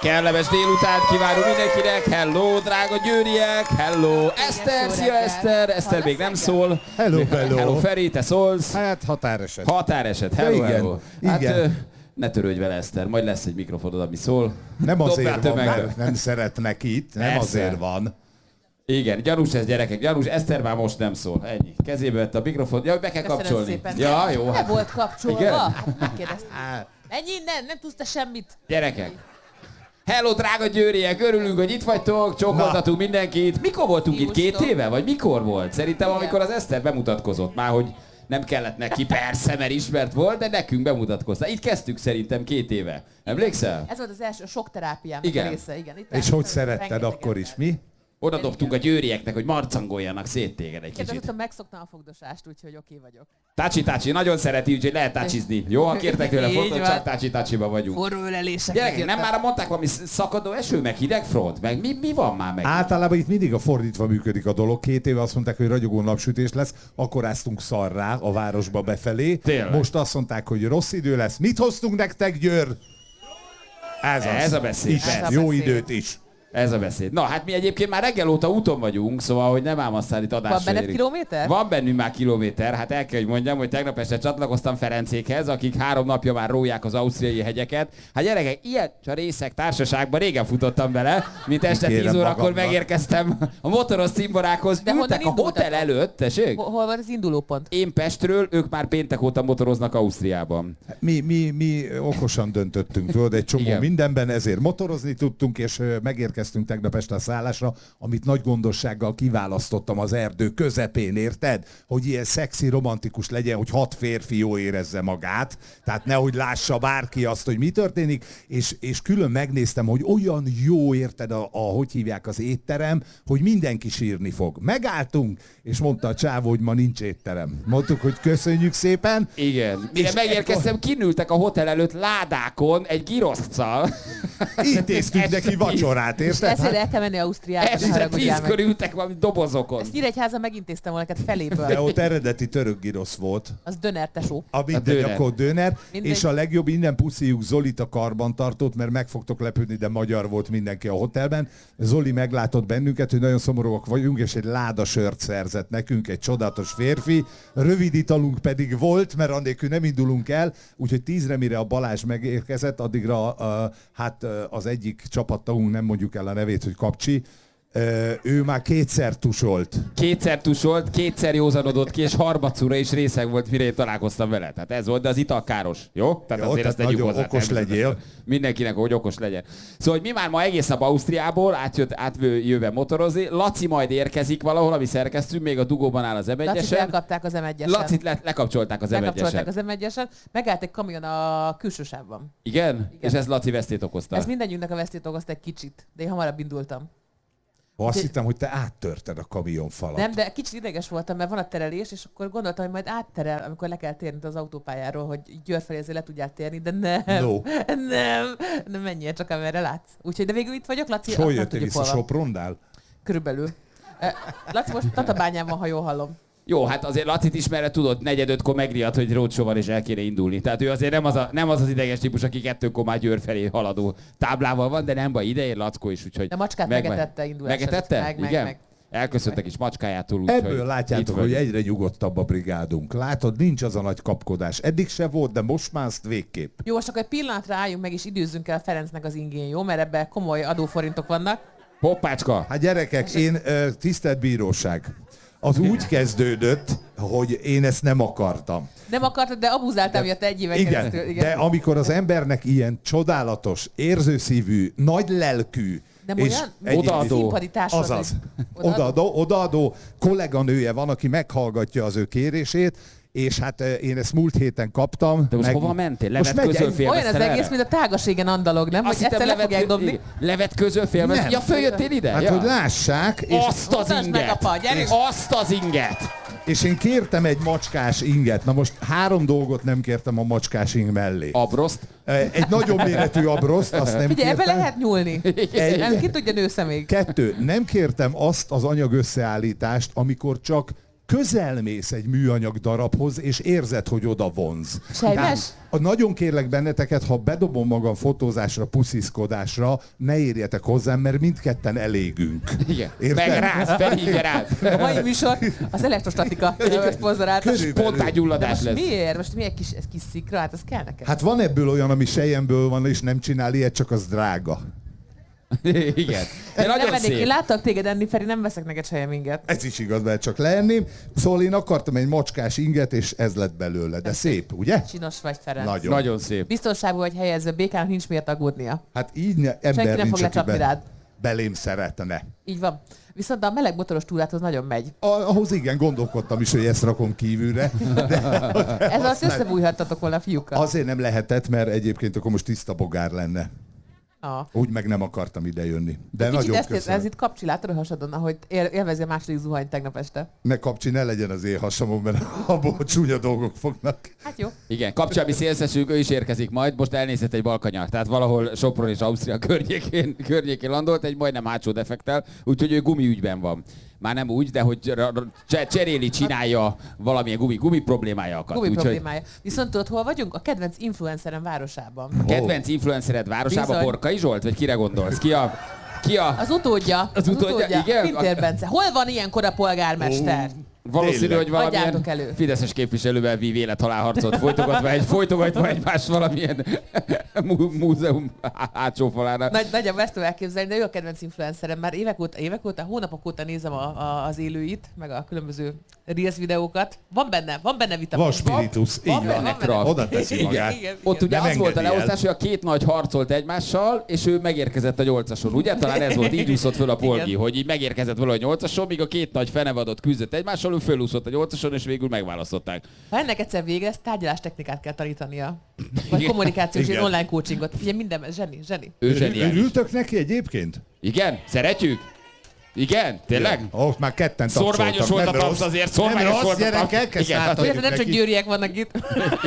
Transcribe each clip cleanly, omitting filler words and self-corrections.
Kellemes délután kívánunk mindenkinek. Hello, drága győriek. Hello, Eszter. Szia, Eszter. Eszter még nem szól. Hello, hello. Hello, Feri, te szólsz. Hát határeset. Határeset. Hello, igen, hello. Hát igen. ne törődj vele, Eszter. Majd lesz egy mikrofonod, ami szól. Nem Dobd azért át van, tömegbe. mert nem szeretnek itt. Nem Persze. azért van. Igen, gyanús ez, gyerekek, gyanús. Eszter már most nem szól. Ennyi. Kezébe vette a mikrofon. Ja, be kell kapcsolni. Szépen. Ja, jó. Nem volt kapcsolva. Igen? Hát megkérdeztem. Menj innen, nem tudsz te semmit. Gyerekek. Hello, drága győriek, örülünk, hogy itt vagytok, csókoltatunk mindenkit. Mikor voltunk itt? 2 éve? Vagy mikor volt? Szerintem Igen. amikor az Eszter bemutatkozott már, hogy nem kellett neki persze, mert ismert volt, de nekünk bemutatkozta. Itt kezdtük szerintem 2 éve. Emlékszel? Ez volt az első sok terápiám Igen. a része. Igen. Itt És hogy szeretted rengeteg akkor is, ember. mi? Oda dobtunk a győrieknek, hogy marcangoljanak szét téged egy Igen, de kicsit. aztán megszoktam a fogdosást, úgyhogy oké vagyok. Tácsi, nagyon szereti, úgyhogy lehet tácsizni. Jó, ha kértek tőle Így fotót, van. csak tácsiba vagyunk. Forró ölelések. Gyerekek, nem már mondták valami szakadó eső, meg hideg front? Meg mi van már meg? Általában itt mindig a fordítva működik a dolog. 2 éve azt mondták, hogy ragyogó napsütés lesz, akkor áztunk szarrá a városba befelé. Tényleg? Most azt mondták, hogy rossz idő lesz. Mit hoztunk nektek, Győr? Ez a beszéd. Is. Ez a Jó beszéd. időt is. Ez a beszéd. Na, hát mi egyébként már reggel óta úton vagyunk, szóval, hogy nem ám aztán itt adásra Van benned érünk. kilométer? Van bennünk már kilométer. Hát el kell, hogy mondjam, hogy tegnap este csatlakoztam Ferencékhez, akik 3 napja már róják az ausztriai hegyeket. Hát gyerekek, ilyen csarészek társaságban régen futottam bele, mint este 10 Kérem órakor magamnak. megérkeztem a motoros cimborákhoz. De honnan Ültek a hotel indultatok? előtt, tessék? Hol van az indulópont? Én Pestről, ők már péntek óta motoroznak Ausztriában. Mi okosan döntöttünk, tudod, egy csomó Igen. mindenben, ezért motorozni tudtunk, és megérkeztünk tegnap este a szállásra, amit nagy gondossággal kiválasztottam az erdő közepén, érted? Hogy ilyen szexi, romantikus legyen, hogy 6 férfi jól érezze magát, tehát nehogy lássa bárki azt, hogy mi történik, és külön megnéztem, hogy olyan jó, érted, hogy hívják az étterem, hogy mindenki sírni fog. Megálltunk, és mondta a csávó, hogy ma nincs étterem. Mondtuk, hogy köszönjük szépen. Igen. Mire És megérkeztem, kinültek a hotel előtt ládákon egy giroszccal. Intéztünk neki vacsorát, érted? Ezért el kell menni Ausztriába, ne Este haragudjál 10-kor meg. ültek valami dobozokon. Ezt Nyíregyházan megintéztem volna neked feléből. De ott eredeti török girosz volt. Az döner, tesó. A mindegy, döner. akkor döner. Mindegy. És a legjobb, innen puszíjuk Zolit a karbantartót, mert meg fogtok lepődni, de magyar volt mindenki a hotelben. Zoli meglátott bennünket, hogy nagyon szomorúak vagyunk, és egy láda sört szerzett nekünk, egy csodálatos férfi. Rövid italunk pedig volt, mert annélkül nem indulunk el, úgyhogy 10-re, mire a Balázs megérkezett, addigra az egyik csapattagunk, nem mondjuk el a nevét, hogy Kapcsi, ő már 2-szer tusolt. 2-szer tusolt, 2-szer józanodott ki, és harmadszorra is részeg volt, mire én találkoztam vele. Tehát ez volt, de az ital káros, jó? Tehát Jó, azért tehát ezt tegyük nagyon hozzá. okos természetesen. legyél. Mindenkinek, hogy okos legyen. Szóval, hogy mi már ma egész nap Ausztriából átjöve motorozni. Laci majd érkezik valahol, ami szerkesztünk, még a dugóban áll az Lacit M1-esen. elkapták az M1-esen. Lacit lekapcsolták az Lekapcsolták M1-esen. az M1-esen. Megállt egy kamion a külső sávban. Igen? És ez Laci vesztét okozta. Ez mindannyiunknak a vesztét okozta egy kicsit, de én hamarabb indultam. Azt hittem, hogy te áttörted a kamionfalat. Nem, de kicsit ideges voltam, mert van a terelés, és akkor gondoltam, hogy majd átterel, amikor le kell térni az autópályáról, hogy Győr felé azért le tudjál térni, de nem. No. Nem menjél csak, amerre látsz. Úgyhogy, de végül itt vagyok, Laci, És hol nem jöttél tudjuk vissza, hol van. Soprondál? Körülbelül. Laci most Tatabányán van, ha jól hallom. Jó, hát azért Lacit ismerve tudod, 4-5-kor megriadt, hogy roadshow van és el kéne indulni. Tehát ő azért nem az ideges típus, aki 2-kor már Győr felé haladó táblával van, de nem baj, ideér Lackó is, úgyhogy... De macskát megetette indulás Megetette? előtt. Igen? Meg. Elköszöntek is macskájától, úgyhogy... Ebből látjátok, hogy egyre nyugodtabb a brigádunk. Látod, nincs az a nagy kapkodás. Eddig se volt, de most már azt végképp. Jó, most akkor egy pillanatra álljunk meg, és időzzünk el Ferencnek az ingén, jó? Mert ebben komoly adóforintok vannak. Hoppácska! Hát gyerekek, tisztelt bíróság, az úgy kezdődött, hogy én ezt nem akartam. Nem akartad, de abuzáltál miatt egy éven Igen, keresztül. de amikor az embernek ilyen csodálatos, érzőszívű, nagy lelkű, Nem és olyan? egyébként- Odaadó. Színpadi társad Azaz. vagy. Odaadó kolléganője van, aki meghallgatja az ő kérését, és hát én ezt múlt héten kaptam. De most hova mentél? Levet megy- közölfélmezted Olyan az egész, erre? mint a tágaségen andalog, nem? Azt Hogy egyszer hittem le fogják dobni. levet közölfélmezted? Nem. Ja, följöttél ide? Hát, ja. hogy lássák, és, Azt az Mutasd meg, inget! apa, gyerünk! Azt az inget! és én kértem egy macskás inget. Na most 3 dolgot nem kértem a macskás ing mellé. Abroszt. Egy nagyobb méretű abroszt, azt nem Figyelj, ebbe kértem. lehet nyúlni. Egy- Nem, ki tudja nősze még. 2. Nem kértem azt az anyag összeállítást, amikor csak közelmész egy műanyag darabhoz, és érzed, hogy oda vonz. Sejmes? Nagyon kérlek benneteket, ha bedobom magam fotózásra, pusziszkodásra, ne érjetek hozzám, mert mindketten elégünk. Igen. Érted? Meg ráz, felhívja ráz. A mai műsor az elektrostatika szponzorálta. Spontán gyulladás Most lesz. miért? Most miért ez kis szikra? Hát ez kell neked. Hát van ebből olyan, ami sejemből van, és nem csinál ilyet, csak az drága. Igen. De nagyon Én szép. láttak téged enni, Feri, nem veszek neked sejem inget. Ez is igaz, mert csak leenném. Szóval én akartam egy macskás inget, és ez lett belőle. De szép, ugye? Csinos vagy, Ferenc. Nagyon. Nagyon szép. Biztonságban vagy helyezve, békának nincs miért aggódnia. Hát így ember Senki nem nincs, fog aki lecsapni rád. belém szeretne. Így van. Viszont a meleg motoros túráthoz nagyon megy. Ahhoz igen, gondolkodtam is, hogy ezt rakom kívülre. De Ez alatt összebújhattatok volna a fiúkkal. azért nem lehetett, mert egyébként akkor most tiszta bogár lenne. Úgy meg nem akartam ide jönni. De Kicsit nagyon ezt köszönöm. ez itt kapcsi, látod a hasadon, ahogy élvezi a második zuhanyt tegnap este. Ne kapcsi, ne legyen az én hasamon, mert abból csúnya dolgok fognak. Hát jó. Igen, kapcsolmi szélszesünk, ő is érkezik majd, most elnézett egy balkanyar, tehát valahol Sopron és Ausztria környékén landolt, egy majdnem hátsó defektel, úgyhogy ő gumiügyben van. Már nem úgy, de hogy csinálja valamilyen gumi problémája akad. Gumi problémája. Viszont tudod, hol vagyunk? A kedvenc influencerem városában. A kedvenc influencered városában Bizony. Borkai Zsolt, vagy kire gondolsz? Ki a... Az utódja. Az utódja, igen? Pintér Bence. Hol van ilyenkor a polgármester? Valószínű, Tényleg. hogy valamilyen Adjátok elő. fideszes képviselővel vív élethalálharcot, folytogatva egymást valamilyen múzeum hátsó falára. Nagyjából ezt tudom elképzelni, de ő a kedvenc influencerem. Már évek óta, hónapok óta nézem az élőit, meg a különböző Reels videókat. Van benne vita. Van spiritus, így van. benne kraft. Oda teszi Igen. magát. Ott ugye Nem az volt a engedi el. leosztás, hogy a két nagy harcolt egymással, és ő megérkezett a 8-ason. Ugye? Talán ez volt, így úszott föl a polgi, Igen. hogy így megérkezett valahogy 8-ason, míg a két nagy fenevadott küzdött egymással, ő fölúszott a 8-ason, és végül megválasztották. Ha ennek egyszer vége, ezt tárgyalástechnikát kell tanítania. Vagy Igen. kommunikációs, Igen. és online coachingot. Figyelj, minden, zseni. Ő zseniális. Örültök neki egyébként? Igen? Szeretjük? Igen? Tényleg? Ott már ketten tapsoltak. Szorványos volt a Nem tapsz rossz. azért, szorványos Nem volt rossz, a tapsz. gyerekek, ezt Igen. átadjuk Ugye, nem csak neki. győriek vannak itt.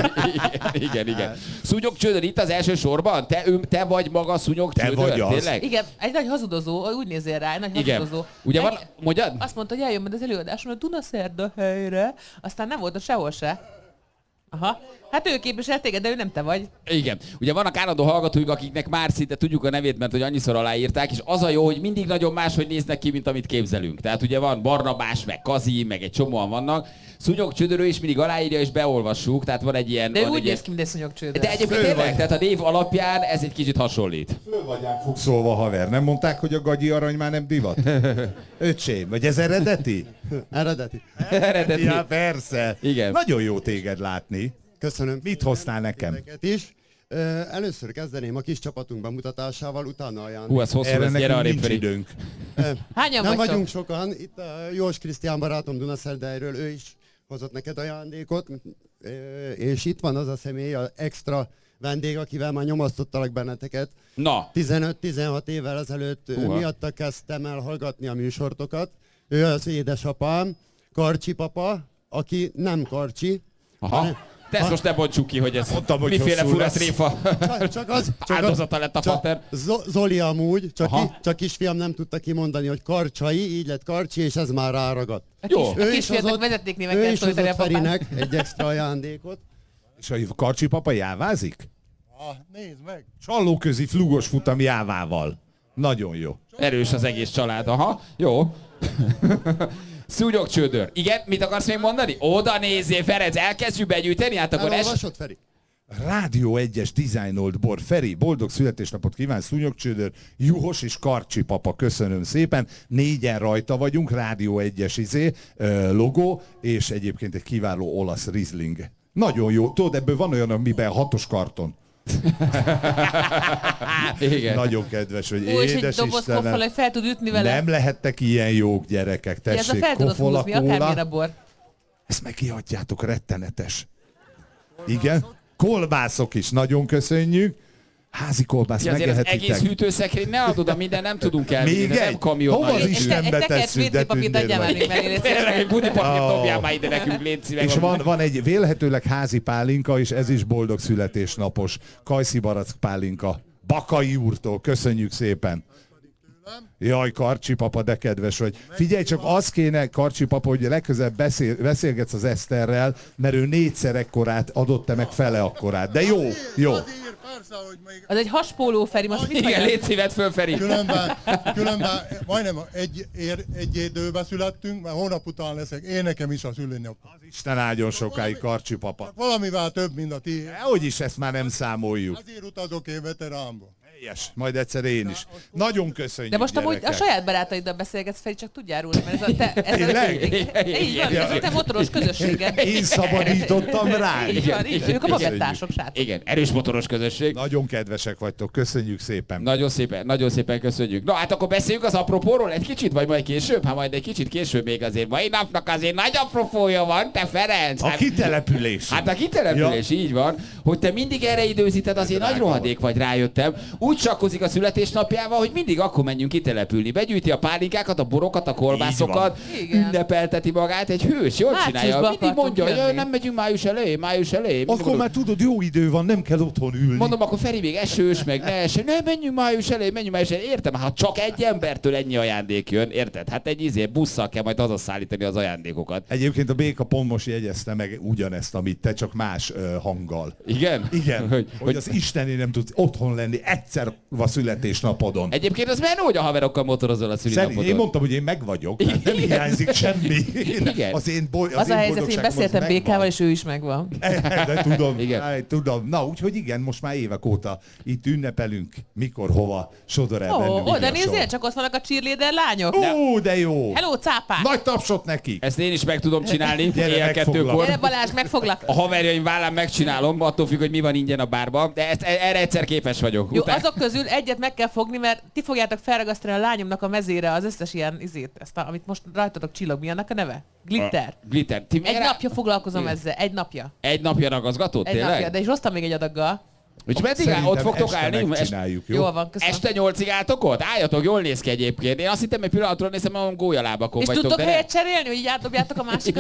Igen. Szúnyog Csődör itt az első sorban? Te vagy maga Szúnyog Te Csődör? vagy az. Tényleg? Igen, egy nagy hazudozó, úgy nézzél rá, egy nagy Igen. hazudozó. Ugye van, Neki- mondjad? Azt mondta, hogy eljön majd az előadáson a Dunaszerda helyre, aztán nem volt ott sehol se. Aha. Hát ő képvisel téged, de ő nem te vagy. Igen. Ugye vannak állandó hallgatóink, akiknek már szinte tudjuk a nevét, mert hogy annyiszor aláírták, és az a jó, hogy mindig nagyon máshogy néznek ki, mint amit képzelünk. Tehát ugye van Barnabás, meg Kazi, meg egy csomóan vannak. Szúnyog Csődör, ő is mindig aláírja, és beolvassuk, tehát van egy ilyen... De ő van úgy egy néz ilyen... ki, mint egy szúnyogcsődör. De egyébként tényleg, tehát a név alapján ez egy kicsit hasonlít. Föl vagyán fog szólva, haver. Nem mondták, hogy a gagyi arany már nem divat? Öcsém, vagy ez eredeti? Eredeti. Eredeti. Ja, persze. Igen. Nagyon jó téged látni. Köszönöm. Mit hoztál nekem? Titeket is. Először kezdeném a kis csapatunk bemutatásával, utána ajándék. Hú, ez hosszú Erre lesz, gyere nekünk arrébb, nincs Feri. időnk. Hányan Nem vagytok? vagyunk sokan. Itt a Jós Krisztián barátom Dunaszerdeiről, ő is hozott neked ajándékot. És itt van az a személy, az extra vendég, akivel már nyomasztottalak benneteket. Na, 15-16 évvel ezelőtt Húha. miatta kezdtem el hallgatni a műsortokat. Ő az édesapám, Karcsi papa, aki nem Karcsi. aha. Te ezt most ne bontsuk ki, hogy ez Mondtam, hogy miféle hosszú fura lesz. tréfa Csak áldozata lett a fater. Zoli amúgy, Aha. csak kisfiam nem tudta kimondani, hogy Karcsai, így lett Karcsi, és ez már ráragat. Jó. A kisfiatnak vezetéknél meg ő kell is szólítani a hozott papát. Ferinek egy extra ajándékot. És a Karcsi papa jávázik? Nézd meg! Csallóközi flugos futam jávával. Nagyon jó. Erős az egész család, aha. Jó. Szúnyog Csődör. Igen, mit akarsz még mondani? Oda nézzél, Ferenc, elkezdjük begyűjteni, hát akkor Elolvasod, Feri? Rádió 1-es dizájnolt bor. Feri, boldog születésnapot kíván, Szúnyogcsődör, Juhos és Karcsi papa, köszönöm szépen. 4-en rajta vagyunk, Rádió 1-es logó, és egyébként egy kiváló olasz Riesling. Nagyon jó. Tudod, ebből van olyan, amiben 6-os karton. Igen. Nagyon kedves, hogy Ó, és egy édes doboz koffal, Istenem. hogy fel tud ütni vele. Nem lehettek ilyen jók gyerekek. Ez a Tessék, fel tudod kofola, húzni, akármilyen a kóla. bor. Ezt meg kiadjátok, rettenetes. Igen. Kolbászok is, nagyon köszönjük. Házi kolbász, Ja, azért az egész megerhetitek. hűtőszekrény ne adod, minden nem tudunk elvinni, Még de nem egy? kamionnal. Hova az jövünk. Istenbe Egy tekercs tesszük, de WC-papírt tündér adjál már vagy. még mellé, légy Tényleg, szíves. egy budipapírt Ó. dobjál már ide nekünk, légy szíves. És van egy vélhetőleg házi pálinka, és ez is boldog születésnapos. Kajszi barack pálinka. Bakai úrtól, köszönjük szépen. Jaj, Karcsi papa, de kedves vagy. Figyelj csak, az kéne, Karcsi papa, hogy legközelebb beszélgetsz az Eszterrel, mert ő 4-szer ekkorát adott, te meg fele akkorát. De jó, jó. Az egy haspóló, Feri, most mit Igen, vagy? légy szívet föl, Feri. Különben majdnem egy időben születtünk, mert hónap után leszek én nekem is a szülőnap. Az Isten áldjon sokáig, Karcsi papa. Valamivel több, mint a ti. Hogy is ezt már nem számoljuk. Azért utazok én veteránba. Helyes, majd egyszer én is. Nagyon köszönjük, De most amúgy gyerekek. a saját barátaiddal beszélgetsz, Feri, csak tudjál róla, mert Tényleg? Így van, ez a te motoros közösséged. Én szabadítottam rá. Így van, ők a bagettások, srácok. Igen, erős motoros közösség. Nagyon kedvesek vagytok, köszönjük szépen. Nagyon szépen köszönjük. Na hát akkor beszéljünk az apropóról egy kicsit, vagy majd később? Hát majd egy kicsit később még azért. Mai napnak azért nagy apropója van, te Ferenc. A kitelepülés. Hát a kitelepülés, így van, hogy te mindig erre időzíted, azért nagy rohadék vagy, rájöttem. Úgy sakkozik a születésnapjával, hogy mindig akkor menjünk kitelepülni. Begyűjti a pálinkákat, a borokat, a kolbászokat, Igen. ünnepelteti magát, egy hős, jól csinálja. Márciusban Mindig mondja, akartunk hogy jönni. nem megyünk május elején. Mindig Akkor mondom, már tudod, jó idő van, nem kell otthon ülni. mondom, akkor Feri még esős, meg ne eső. Nem, menjünk május elején, menjünk május elején. Értem, ha csak egy embertől ennyi ajándék jön, érted? Hát egy busszal kell majd hazaszállítani az ajándékokat. Egyébként a Béka pont most jegyezte meg ugyanezt, amit te, csak más hanggal. Igen? Igen, hogy az Istené nem tudsz otthon lenni egyszer a születésnapodon. Egyébként az menő, hogy a haverokkal motorozol a Szerint, szülinapodon. én mondtam, hogy én meg vagyok, tehát nem hiányzik semmi. Igen. Az én Az a helyzet, én boldogságom beszéltem megvan. Békával, és ő is megvan. De tudom, Igen. tudom. Na, úgyhogy igen, most már évek óta itt ünnepelünk, mikor, hova sodor el bennünk. Oda a sor. nézzél, csak ott vannak a cheerleader lányok. Ó, de jó! Hello, cápák! Nagy tapsot nekik! Ezt én is meg tudom csinálni, Gyere, éjjel megfoglak. 2-kor. Gyere Balázs, megfoglak. A haverjaim vállán megcsinálom, attól függ, hogy mi van ingyen a bárban, de erre egyszer képes vagyok. Jó, azok közül egyet meg kell fogni, mert ti fogjátok felragasztani a lányomnak a mezére az összes ilyen amit most rajtatok csillog. Mi annak a neve? Glitter. Glitter. Ti Egy miért- napja foglalkozom Igen. ezzel, egy napja. Egy napja ragazgatod, Egy tényleg? napja, de is hoztam még egy adaggal. Úgyhogy meddig Szerintem ott fogtok este állni? megcsináljuk, jó? Jól van, köszönöm. Este 8-ig álltok ott? Álljatok, jól néz ki egyébként. Én azt hittem, egy pillanatra nézem, hogy gólyalábakon És vagytok. tudtok de nem. helyet cserélni, hogy így átdobjátok a másikat?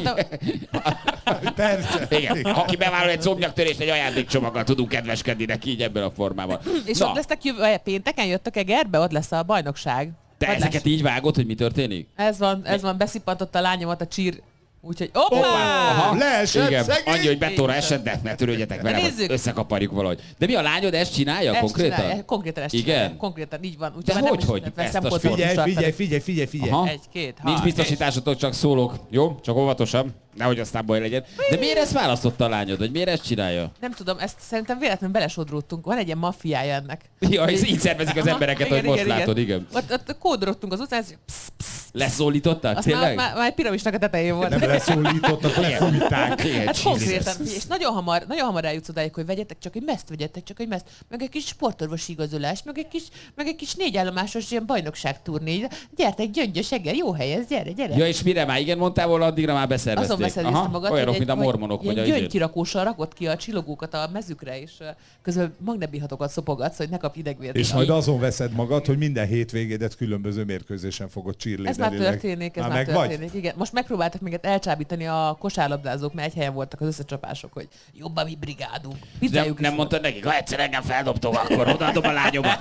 Persze. Igen, aki bevállal egy szomnyaktörést, egy ajándékcsomaggal tudunk kedveskedni neki így ebben a formában. És Na, ott lesztek pénteken, jöttök Egerbe, ott lesz a bajnokság. te Vagy ezeket lesz. így vágod, hogy mi történik? Ez van, beszippantotta a lányomat a csír. Úgyhogy, hoppá! Aha. Leesett Igen, szegény! annyi, hogy betóra esett, de ne törődjetek vele, hogy Nézzük. összekaparjuk valahogy. De mi a lányod ezt csinálja Ezt konkrétan? csinálja, konkrétan ezt Igen? csinálja. Konkrétan, így van. De már nem hogy? is Ezt szempont azt fordítsd Aha. Egy, két, Nincs hat, biztosításotok, csak szólok. Jó? Csak óvatosan. Nehogy aztán baj legyen. De miért ezt választotta a lányod? Vagy miért ezt csinálja? Nem tudom, ezt szerintem véletlenül belesodródtunk. Van egy ilyen maffiája ennek. Ja, így szervezik az Aha, embereket, hogy most látod, igen. Ott kódorogtunk az utcán, Leszólítottak? azt már, Tényleg? már egy piramisnak a tetején volt. Nem leszólítottak, lefújták. Igen, Hát Jesus. konkrétan, és nagyon hamar eljutsz odáig, hogy vegyetek csak egy meszt, meg egy kis sportorvosi igazolás, meg egy kis 4 állomásos ilyen bajnokságturné. Gyertek, Gyöngyös Eger, jó hely ez, gyere. Ja, és mire már igen mondtál volna, addigra már beszervezték. Azon veszed magad, olyanok, hogy mint a mormonok, vagy a izé. gyöngykirakóssal rakott ki a csillogókat a mezükre, és közben magnebihatokat szopogatsz, hogy ne kapj idegvért. És majd azon veszed magad, hogy minden hétvégédet különböző mérkőzésen fogod Ez cheerleaderileg. már történik, Már megvagy? igen. Most megpróbáltak minket elcsábítani a kosárlabdázók, mert egy helyen voltak az összecsapások, hogy jobb a mi brigádunk. Nem mondtad nekik, ha egyszer engem feldobtok, akkor odaadom a lányomat.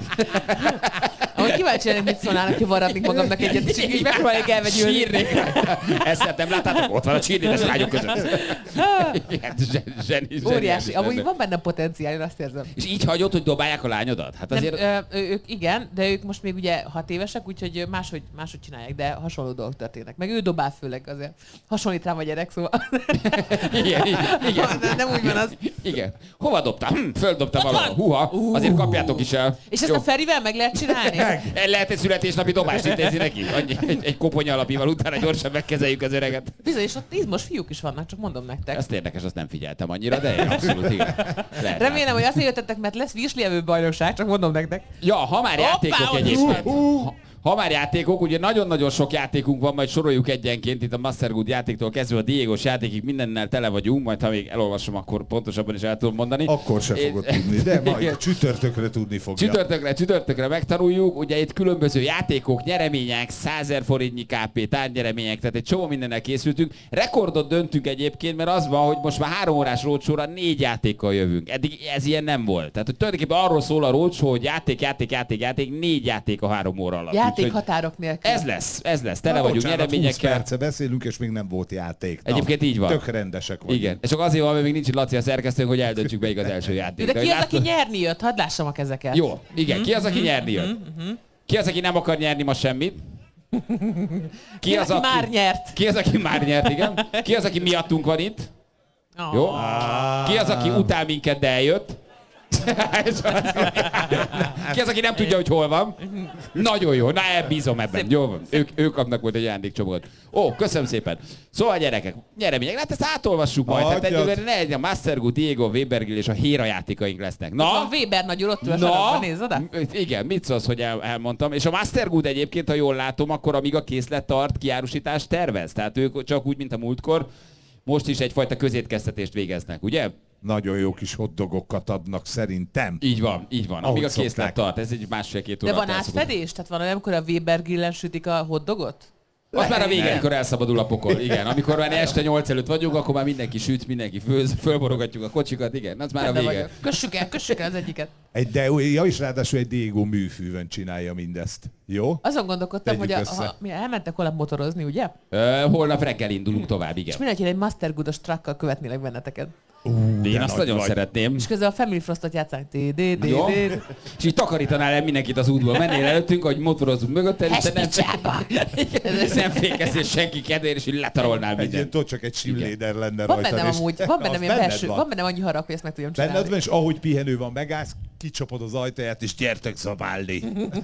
Ahogy kíváncsi lennék, mit szólnának, hogy varratnék magamnak egyet, és így megpróbálják elvegyülni. Sírnék. Ezt nem láttátok? Ott van a csírnédes lányok között. Igen, zseni. Óriási. Amúgy van benne potenciál, én azt érzem. És így hagyod, hogy dobálják a lányodat? Hát azért... Ők igen, de ők most még ugye 6 évesek, úgyhogy máshogy csinálják, de hasonló dolgok történnek. Meg ő dobál főleg azért. Hasonlít rám a gyerek, szóval. Igen. Nem úgy van az. Igen. Hova dobtál? Földobtam valahol. Húha, azért kapjátok is el. És ezt Jó. a Ferivel meg lehet csinálni? Lehet egy születésnapi dobást intézni neki? Annyi, egy koponya alapival utána gyorsan megkezeljük az öreget. Bizony, és ott izmos fiúk is vannak, csak mondom nektek. Ezt érdekes, azt nem figyeltem annyira, de én abszolút igen. Lehet Remélem, hogy azért jöttetek, mert lesz Virslievő bajnokság, csak mondom nektek. Ja, ha már játékok Hoppá, egyébként. Ha már játékok, ugye nagyon-nagyon sok játékunk van, majd soroljuk egyenként, itt a Mastergood játéktól kezdve a Diegos játékig mindennel tele vagyunk, majd ha még elolvasom, akkor pontosabban is el tudom mondani. Akkor se fogod tudni, de majd csütörtökre tudni fogja. Csütörtökre megtanuljuk, ugye itt különböző játékok, nyeremények, 100 000 forintnyi KP, tárgynyeremények, tehát egy csomó mindennel készültünk. Rekordot döntünk egyébként, mert az van, hogy most már 3 órás roadshow-ra 4 játékkal jövünk. Eddig ez ilyen nem volt. Tehát hogy tulajdonképpen arról szól a roadshow, hogy játék, 4 játék a 3 óra alatt. Játék határok nélkül. Ez lesz. Tele vagyunk nyereményekkel. 20 perce beszélünk, és még nem volt játék. Egyébként így van. Tök rendesek vagyunk. Igen. És csak azért van, mert még nincs itt Laci a szerkesztőnk, hogy eldöntsük melyik az első játék. De ki az, aki nyerni jött? Hadd lássam a kezeket. Jó, igen. Ki az, aki nyerni jött? Ki az, aki nem akar nyerni ma semmit? Ki az, aki már nyert? Ki az, aki már nyert, igen? Ki az, aki miattunk van itt? Jó? Ki az, aki utál minket, de eljött? Ki az, aki nem tudja, hogy hol van? Nagyon jó, na bízom ebben. Jó van. Ők kapnak majd egy ajándékcsomagot. Ó, köszönöm szépen. Szóval gyerekek, nyeremények, hát ezt átolvassuk majd. Tehát egyébként ne egy a Mastergu, Diego, Webergil és a Héra játékaink lesznek. Na? A Weber nagy úr ott ül a sarokban, nézd oda. Igen, mit szólsz, hogy elmondtam. És a Mastergood egyébként, ha jól látom, akkor amíg a készlet tart, kiárusítást tervez. Tehát ők csak úgy, mint a múltkor, most is egyfajta közétkeztetést végeznek, ugye? Nagyon jó kis hotdogokat adnak szerintem. Így van. Amíg a készlet szokták. tart, ez egy másfél-két óra. De van átfedés? Tehát van olyan, amikor a Weber grillen sütik a hotdogot? Az már a vége, amikor elszabadul a pokol, igen. Amikor már este 8 előtt vagyunk, akkor már mindenki süt, mindenki főz, fölborogatjuk a kocsikat, igen, az már a vége. Kössük el az egyiket. És ráadásul egy Diego műfűvön csinálja mindezt. Jó? Azon gondolkodtam, Tegyük hogy össze. mi elmentek holnap motorozni, ugye? Holnap reggel indulunk tovább, igen. És mindenki egy Mastergoodos truckkal követnélek benneteket. Én azt nagyon szeretném. És közben a Family Frostot játszánk. Jó? És így takarítanál el mindenkit az útból. Mennél előttünk, hogy motorozunk mögötted, és nem fékezél senki kedvéért, és így letarolnál Egy ilyen mindent. csak egy simléder lenne Van rajta. bennem amúgy, van bennem ilyen belső, van bennem annyi harag, hogy ezt meg tudjam Benned csinálni. van, és ahogy pihenő van, megállsz, kicsapod az ajtaját, és gyertek zabálni.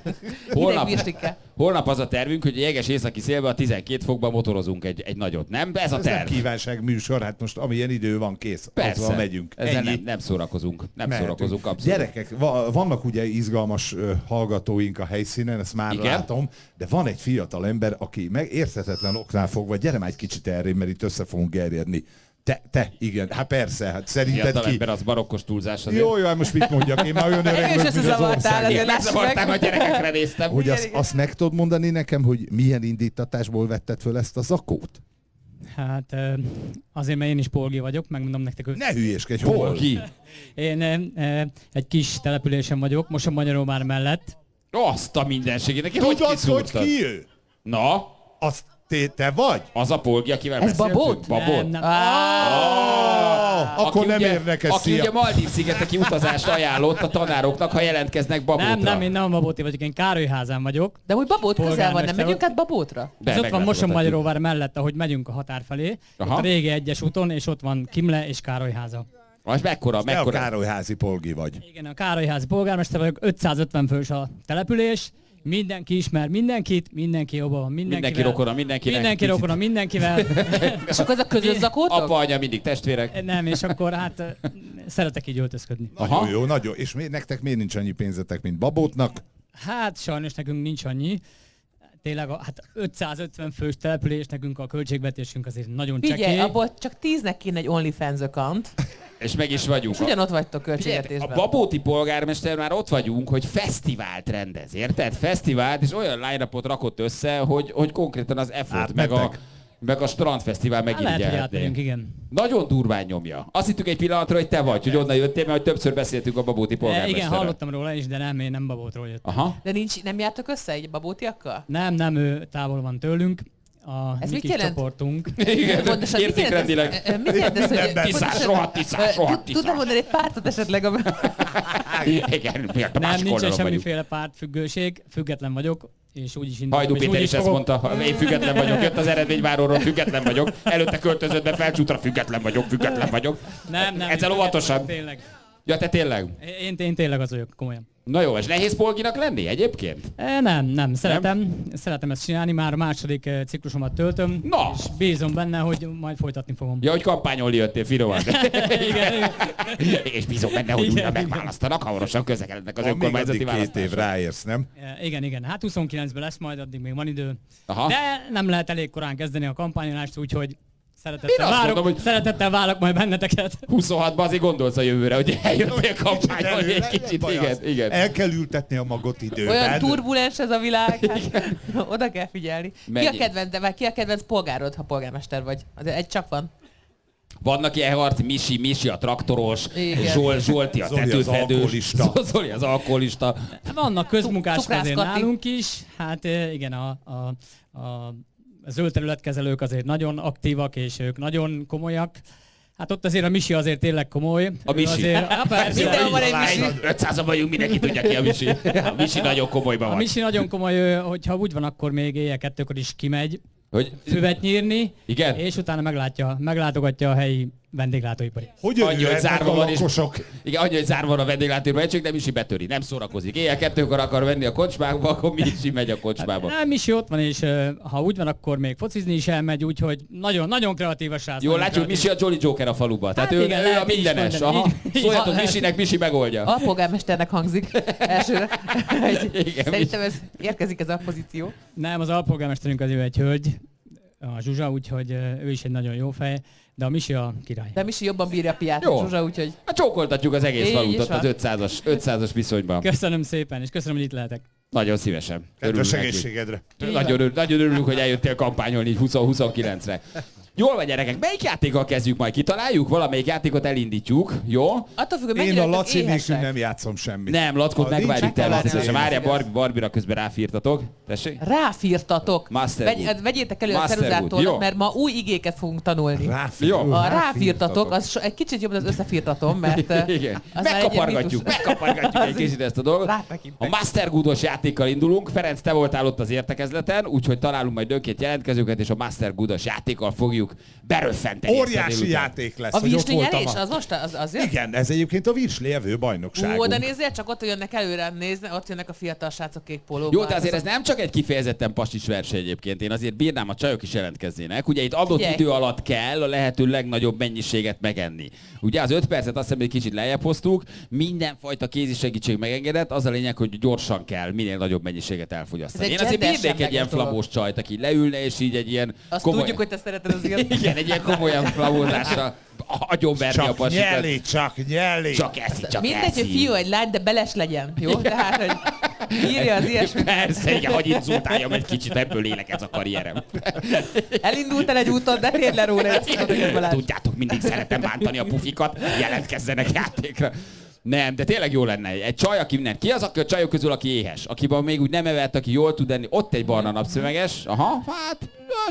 Holnap az a tervünk, hogy a jeges északi szélben a 12 fokban motorozunk egy nagyot, nem? Ez a Ez nem terv. kívánság műsor, hát most amilyen idő van, kész. Persze. Azzal megyünk. Ezzel Ennyi. nem szórakozunk. Nem Mehetünk. szórakozunk abszolút. Gyerekek, vannak ugye izgalmas hallgatóink a helyszínen, ezt már Igen? látom, de van egy fiatal ember, aki meg érthetetlen oknál fogva, gyere már egy kicsit erre, mert itt össze fogunk gerjedni. Te, igen, hát persze, hát szerinted Fiatal ki... ember, az barokkos túlzás azért. Jó, hát most mit mondjak, én már olyan öreg És vagyok, mint az összezavartál, ország. azért láss Megzavartál, meg. a gyerekekre néztem. Hogy azt meg tudod mondani nekem, hogy milyen indítatásból vetted föl ezt a zakót? Hát azért, mert én is polgi vagyok, megmondom nektek, hogy Ne hülyéskedj, hol? Ki? én egy kis településen vagyok, Mosonmagyaróvár mellett. Azt a mindenségét. Hogy Tudod, hogy kiszúrtad? ki ő? Na, Azt te vagy? az a polgi, akivel Ez beszéltünk? Babót? Babót. Nem. Akkor nem ugye, érdekes, Aki ugye szia. Maldív-szigeteki utazást ajánlott a tanároknak, ha jelentkeznek Babótra. Nem, én nem a Babóti vagyok, én Károlyházán vagyok. De úgy Babót közel van, nem Polgármester megyünk át Babótra? De Ez ott van meglátogathatjuk. Mosonmagyaróvár mellett, ahogy megyünk a határ felé. Aha. Ott a régi egyes úton, és ott van Kimle és Károlyháza. Az mekkora? Te a Károlyházi polgi vagy. Igen, a Károlyházi polgármester vagyok, 550 fős a település. Mindenki ismer mindenkit, mindenki jobban van mindenkivel. Mindenki rokona mindenkinek. Mindenki Picit. rokona mindenkivel. És akkor ez a közös zakótok? Apa, anya, mindig testvérek. Nem, és akkor hát szeretek így öltözködni. Aha. Nagyon jó, nagyon. És nektek miért nincs annyi pénzetek, mint Babótnak? Hát sajnos nekünk nincs annyi. Tényleg hát 550 fős település, nekünk a költségvetésünk azért nagyon Figyelj, csekély. abból csak 10-nek kéne egy OnlyFans account, És meg is vagyunk. és ugyanott vagytok Figyelj, a költségvetésben. babóti polgármester már ott vagyunk, hogy fesztivált rendez, érted? Fesztivált, és olyan line-upot rakott össze, hogy konkrétan az effort, meg a strandfesztivál Hát lehet, hogy átmegyünk, megirigyelhetné. igen. Nagyon durván nyomja. Azt hittük egy pillanatra, hogy te vagy, hogy onnan jöttél, mert hogy többször beszéltünk a babóti Igen, polgármesterrel. hallottam róla is, de nem, én nem Babótról jöttem. Aha. De nem jártok össze egy babótiakkal? Nem, ő távol van tőlünk. A Ez mi mit kis jelent? csoportunk. Igen, Pontosan, mit jelent értékrendileg. ez? Mit jelent ez, hogy... Tiszás, rohadt tiszás. Tudnám mondani egy pártot esetleg, Igen, miért a Nem, másik nincsen oldalon vagyunk. semmiféle pártfüggőség, független vagyok, és úgy is indulok. Hajdú és Péter úgy is ezt fogok. mondta, én független vagyok, jött az eredményváróról, független vagyok, előtte költözött be felcsútra, független vagyok. Nem, Ezzel én óvatosan. független, Tényleg. Ja, te tényleg? Én tényleg az vagyok, komolyan. Na jó, és nehéz polginak lenni egyébként? Nem, szeretem ezt csinálni, már a második ciklusomat töltöm, Na! és bízom benne, hogy majd folytatni fogom. Ja, hogy kampányolni jöttél finoman. Igen. És bízom benne, hogy Igen, újra igen. megválasztanak, hamarosan közlekednek az Van még önkormányzati addig 2 év választásra. ráérsz, nem? Igen, hát 29-ben lesz majd, addig még van idő. Aha. De nem lehet elég korán kezdeni a kampányolást, úgyhogy Én azt mondom, hogy- szeretettel várok majd benneteket. 26-ban azért gondolsz a jövőre, hogy eljöttél kampányolni egy Nem kicsit. baj az. Igen. El kell ültetni a magot időben. Olyan turbulens ez a világ, hát, oda kell figyelni. Mennyi? Ki a kedvenc polgárod, ha polgármester vagy? Azért egy csak van. Vannak ilyen harci, Misi a traktoros, Zsolti a Zoli tetőfedős, Zoli az alkoholista. Vannak közmunkások azért Cukrászkati. nálunk is. Hát igen, a zöld területkezelők azért nagyon aktívak, és ők nagyon komolyak. Hát ott azért a Misi azért tényleg komoly. A Misi. Azért, persze, Mindenhol van egy Misi. 500-an vagyunk, mindenki tudja ki a Misi. A Misi nagyon komolyban a van. Misi nagyon komoly, hogyha úgy van, akkor még éjjel 2-kor is kimegy Hogy... füvet nyírni, Igen? és utána meglátogatja a helyi vendéglátóipari. Hogy Annyi, hogy örülhetnek zárva a van, és lakosok? igen, annyi, hogy zárva van a vendéglátóipari egység, de Misi betöri, nem szórakozik. Éjjel 2-kor akar venni a kocsmába, akkor Misi megy a kocsmába. Nem, Misi ott van, és ha úgy van, akkor még focizni is elmegy, úgyhogy nagyon, nagyon kreatív a srác. Jól nagyon látjuk, kreatív. Misi a Jolly Joker a faluba. Tehát Hát ő, igen, ő a lehet így is mindenes. mondani. Aha. Így Szóljatok van. Misinek, Misi megoldja. Alpolgármesternek hangzik elsőre. Igen, Szerintem ez érkezik ez a pozíció. Nem, az alpolgármesterünk az ő egy hölgy, a Zsuzsa, úgyhogy ő is egy nagyon jó fej, de a Misi a király. De Misi jobban bírja a piát, Jó. mint Zsuzsa, úgyhogy... Hát csókoltatjuk az egész Így falut is ott van. az 500-as viszonyban. Köszönöm szépen, és köszönöm, hogy itt lehetek. Nagyon szívesen. Kedves Örülünk neki. egészségedre. Nagyon örülünk, hogy eljöttél kampányolni így 20-29-re. Jól van, gyerekek, melyik játékkal kezdjük majd? Kitaláljuk? Valamelyik játékot elindítjuk, jó? Attól függ, hogy Én mennyire a vagytok Laci nélkül éhesek. nem játszom semmit. Nem, Lackot Ha megvárjuk nincs, természetesen. Laci, Várjál, Barbira közben ráfírtatok. Tessék? Ráfírtatok. Masterwood. Vegyétek elő a Masterwood, jó. ceruzától, mert ma új igéket fogunk tanulni. Jó. A ráfírtatok, az egy kicsit jobb, mint az összefírtatom, mert Igen. az már egy ilyen Megkapargatjuk mítusz. egy kicsit ezt a dolgot. Rátekintek. A Mastergoodos játékkal indulunk. Ferenc, te voltál ott az értekezleten, úgyhogy találunk majd önként jelentkezőket, és a Mastergoodos játékkal fogjuk beröffenteni. ezt a Óriási délután. játék lesz, A hogy ott voltam. virslinyelés, az most az jön? Igen, ez egyébként a virsli evő Ó, bajnokságunk. de nézzél, csak ott jönnek előre nézni, ott jönnek a fiatal srácok kék pólóban. Jó, de azért ez nem csak egy kifejezetten pastis verseny egyébként. Én azért bírnám, a csajok is jelentkeznének. Ugye itt adott Figyelj. idő alatt kell a lehető legnagyobb mennyiséget megenni. Ugye az 5 percet azt hiszem, hogy kicsit lejjebb hoztuk, mindenfajta kézi segítség megengedett, az a lényeg, hogy gyorsan kell minél nagyobb mennyiséget elfogyasztani. Ez egy Én azért gender bírnék egy ilyen semleges dolog. flamós csajt, aki leülne, és így egy ilyen Azt tudjuk, hogy te szereted az ilyen. igen, egy ilyen komolyan flamózásra agyon-verni a Csak pasikat. nyelli, csak nyelli. Csak eszi. Mindegy, hogy fiú egy lány, de beles legyen, jó? Tehát, hogy írja az ilyesmi. Persze, igen, hogy inzultáljam egy kicsit, ebből élek ez a karrierem. Elindultál egy úton, de térd le róla, ezt tudod, hogy Balázs. Tudjátok, mindig szeretem bántani a pufikat, jelentkezzenek játékra. Nem, de tényleg jó lenne. Egy csaj, aki nem. Ki az, aki a csajok közül, aki éhes? Akiben még úgy nem evett, aki jól tud enni. Ott egy barna napszöveges. Aha, hát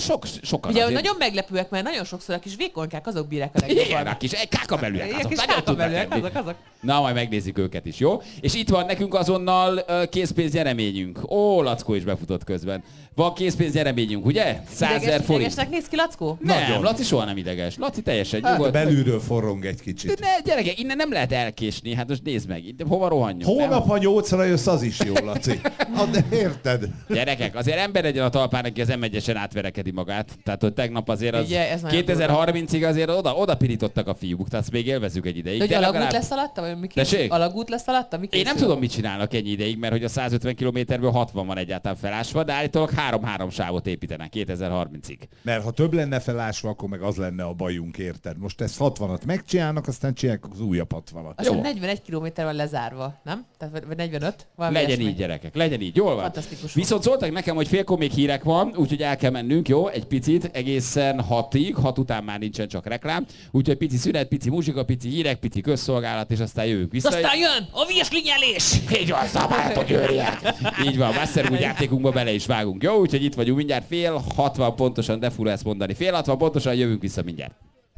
sokan Ugye, hogy azért. nagyon meglepőek, mert nagyon sokszor a kis vékonykák azok bírják a Igen, legjobban. a kis kákabelűek, Ilyen azok kis nagyon tudnak kákabelűek, enni. azok. Na, majd megnézzük őket is, jó? És itt van nekünk azonnal készpénz nyereményünk. Ó, Lackó is befutott közben. Van készpénz nyereményünk, ugye? 100 000 forint. Idegesnek néz ki, Lackó? Nem, Nagyon. Laci soha nem ideges. Laci teljesen Hát nyugodt. belülről forrong egy De kicsit. ne, gyerekek, innen nem lehet elkésni, hát most nézd meg, itt hova rohanjunk? Holnap, ha 8-ra jössz, az is jó, Laci. De érted? Gyerekek, azért ember legyen a talpán, aki az M1-esen átverekedi magát. Tehát, hogy tegnap azért az Ugye, ez nagyon 2030-ig azért oda pirítottak a fiúk, tehát azt még élvezzük egy ideig. De hogy de alagút legalább- lesz alatta, vagy mi Tessék? Alagút lesz alatta? Mi Én nem készül? tudom, mit csinálnak ennyi ideig, mert hogy a 150 kilométerből 60 van egyáltalán felásva, de állítólag 3-3 sávot építenek 2030-ig. Mert ha több lenne felásva, akkor meg az lenne a bajunk, érted? Most ezt 60-at megcsinálnak, aztán csinálják az újabb 60-at. Azt hiszem 41 kilométer van lezárva, nem? Tehát vagy 45? Valami Legyen ilyesmi. így, gyerekek, legyen így, jól van. Fantasztikus. Viszont szóltak nekem, hogy félkor még hírek van, úgyhogy el kell mennünk, jó? Egy picit, egészen 6-ig, 6 után már nincsen csak reklám. Úgyhogy pici szünet, pici muzsika, pici hírek, pici közszolgálat, és aztán jövünk vissza. Aztán jön a virslinyelés! Így van, szabályatok őrjek! Így van, Masterwood játékunkba bele is vágunk, jó? Úgyhogy itt vagyunk mindjárt fél 60 pontosan, de fura ezt mondani. Fél 60 pontosan jövünk vissza mindjárt.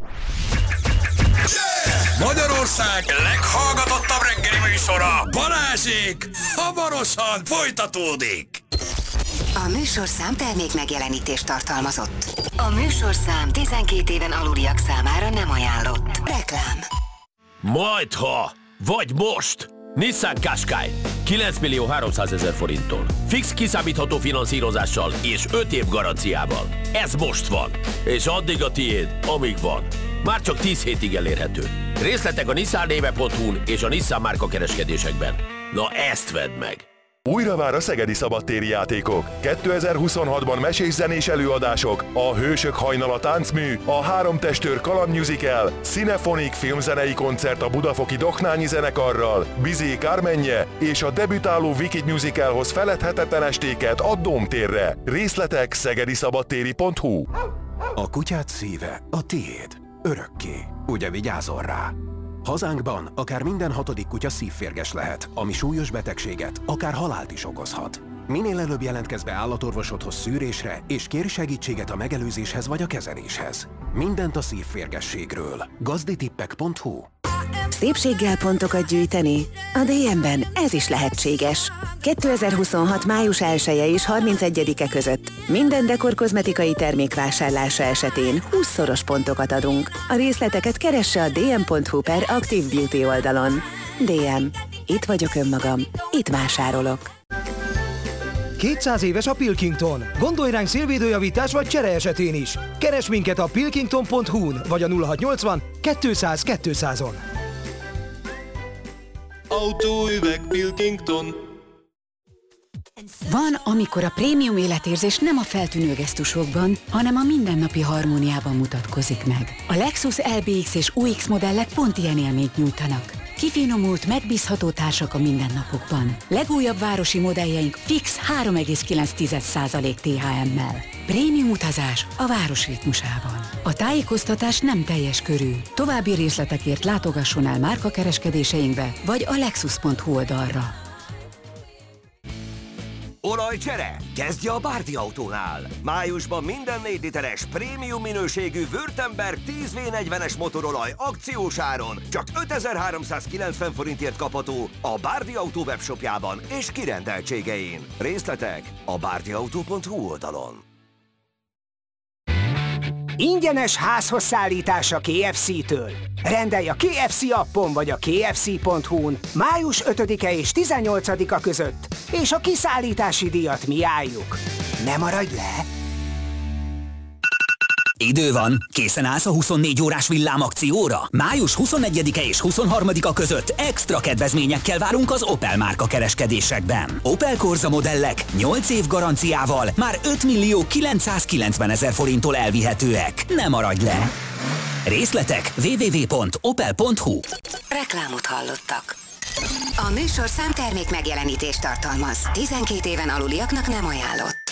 Magyarország leghallgatottabb reggeli műsora, Balázsék, hamarosan folytatódik. A műsorszám termék megjelenítést tartalmazott. A műsorszám 12 éven aluliak számára nem ajánlott. Reklám. Majdha, vagy most! Nissan Qashqai 9.300.000 forinttól. Fix kiszámítható finanszírozással és 5 év garanciával. Ez most van. És addig a tiéd, amíg van. Már csak 10 hétig elérhető. Részletek a nissannéve.hu-n és a Nissan márka kereskedésekben. Na ezt vedd meg! Újra vár a szegedi szabadtéri játékok. 2026-ban mesés-zenés előadások, a Hősök hajnala táncmű, a Három testőr kalandmusical, Cinephonic filmzenei koncert a budafoki Doknányi zenekarral, Bizé Kármenje és a debütáló Wicked musicalhoz feledhetetlen estéket a Dómtérre. Részletek szegediszabadtéri.hu. A kutyát szíve a tiéd. örökké. Ugye vigyázol rá? Hazánkban akár minden 6. kutya szívférges lehet, ami súlyos betegséget, akár halált is okozhat. Minél előbb jelentkezz be állatorvosodhoz szűrésre, és kérj segítséget a megelőzéshez vagy a kezeléshez. Mindent a szívférgességről. gazditippek.hu. Szépséggel pontokat gyűjteni? A DM-ben ez is lehetséges. 2026. május 1-e és 31-e között minden dekor kozmetikai termék vásárlása esetén 20-szoros pontokat adunk. A részleteket keresse a dm.hu/Active Beauty oldalon. DM. Itt vagyok önmagam. Itt vásárolok. 200 éves a Pilkington. Gondolj ránk szélvédőjavítás vagy csere esetén is. Keresd minket a pilkington.hu-n vagy a 0680 200 200-on. Autóüveg Pilkington. Van, amikor a prémium életérzés nem a feltűnő gesztusokban, hanem a mindennapi harmóniában mutatkozik meg. A Lexus LBX és UX modellek pont ilyen élményt nyújtanak. Kifinomult, megbízható társak a mindennapokban. Legújabb városi modelljeink fix 3,9% THM-mel. Prémium utazás a város ritmusában. A tájékoztatás nem teljes körű. További részletekért látogasson el márkakereskedéseinkbe, vagy a lexus.hu oldalra. Olajcsere? Kezdje a Bárdi Autónál! Májusban minden 4 literes prémium minőségű Württemberg 10V40-es motorolaj akciós áron csak 5390 forintért kapható a Bárdi Autó webshopjában és kirendeltségein. Részletek a bárdiautó.hu oldalon. Ingyenes házhoz szállítás a KFC-től. Rendelj a KFC appon vagy a kfc.hu-n május 5-e és 18-a között, és a kiszállítási díjat mi álljuk. Ne maradj le! Idő van, készen állsz a 24 órás villámakcióra? Május 21-e és 23-a között extra kedvezményekkel várunk az Opel márka kereskedésekben. Opel Corsa modellek 8 év garanciával már 5.990.000 forinttól elvihetőek. Ne maradj le! Részletek www.opel.hu. Reklámot hallottak. A műsorszám termék megjelenítést tartalmaz. 12 éven aluliaknak nem ajánlott.